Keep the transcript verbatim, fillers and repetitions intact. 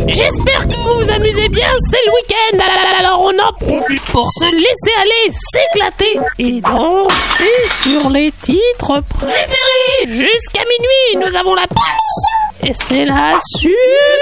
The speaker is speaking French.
J'espère que vous vous amusez bien, c'est le week-end. Alors on en profite pour se laisser aller, s'éclater et danser sur les titres préférés. Jusqu'à minuit, nous avons la... Et c'est la super...